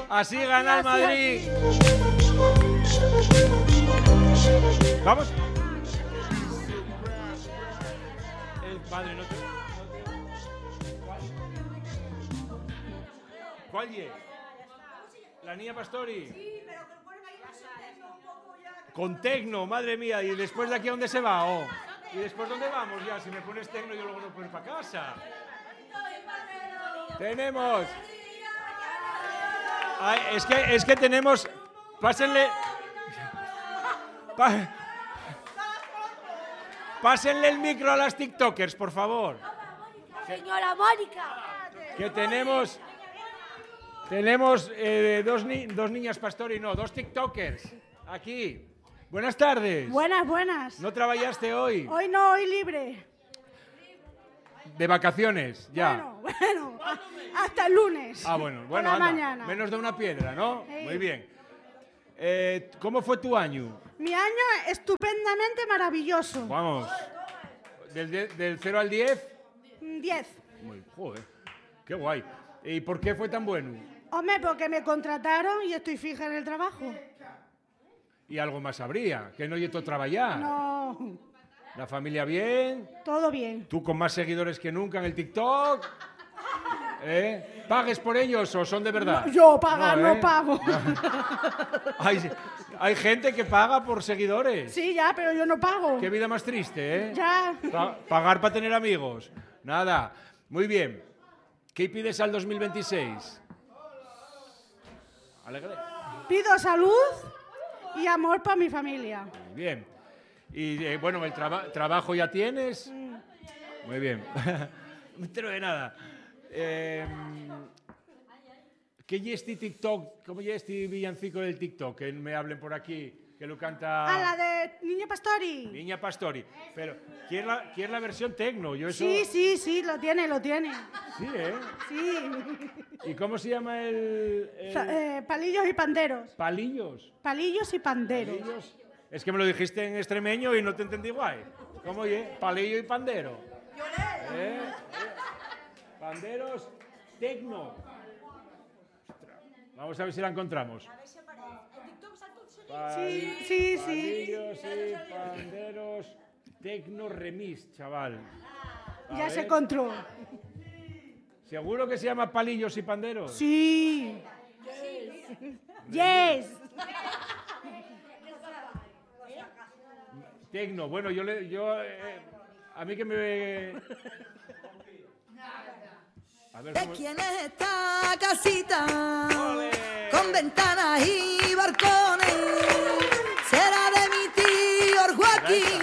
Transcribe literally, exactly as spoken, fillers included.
Así gana el Madrid. Vamos. El padre no te... ¿Cuál es? La niña Pastori. Sí, pero que ponen ahí un poco ya. Con tecno, madre mía. ¿Y después de aquí a dónde se va? Oh. ¿Y después dónde vamos ya? Si me pones tecno yo luego no puedo ir para casa. Tenemos... Ay, es que, es que tenemos... Pásenle... Pa... Pásenle el micro a las TikTokers, por favor. Señora Mónica. Que tenemos... Tenemos eh, dos, ni dos niñas Pastori, no, dos TikTokers. Aquí. Buenas tardes. Buenas, buenas. ¿No trabajaste hoy? Hoy no, hoy libre. De vacaciones, ya. Bueno, bueno, a, hasta el lunes. Ah, bueno, Por bueno, la anda. mañana. Menos de una piedra, ¿no? Sí. Muy bien. Eh, ¿Cómo fue tu año? Mi año estupendamente maravilloso. Vamos. ¿Del, de, del cero al diez? diez. Muy, joder, qué guay. ¿Y por qué fue tan bueno? Hombre, porque me contrataron y estoy fija en el trabajo. Y algo más habría, que no yeto trabajar. No, La familia bien, todo bien. tú con más seguidores que nunca en el TikTok. ¿Eh? ¿Pagues por ellos o son de verdad? No, yo pagar no, ¿eh? pago. Hay, hay gente que paga por seguidores. Sí, ya, pero yo no pago. Qué vida más triste, ¿eh? Ya. Pa- pagar para tener amigos. Nada. Muy bien. ¿Qué pides al dos mil veintiséis? Alegre. Pido salud y amor para mi familia. Muy bien. Y eh, bueno, el traba- trabajo ya tienes. Muy bien. No me entero de nada. Eh, ¿Qué es este TikTok? ¿Cómo es este villancico del TikTok? Que me hablen por aquí, que lo canta... A la de Niña Pastori. Niña Pastori. Pero, ¿quién la, quién la versión tecno? Yo eso... Sí, sí, sí, lo tiene, lo tiene. Sí, ¿eh? Sí. ¿Y cómo se llama el...? el- Sa- eh, palillos y panderos. Palillos. Palillos y panderos. Palillos. Es que me lo dijiste en extremeño y no te entendí guay. ¿Cómo es? Palillo y pandero. ¿Eh? ¿Eh? Panderos tecno. Ostras. Vamos a ver si la encontramos. Sí, sí, sí. Palillos y panderos tecno remix, chaval. A Ya ver. se encontró. ¿Seguro que se llama palillos y panderos? Sí. Yes. Tecno, bueno, yo le, yo, eh, a mí que me... A ver, ¿De ¿cómo- quién es esta casita? ¡Ole! Con ventanas y balcones. Será de mi tío Joaquín.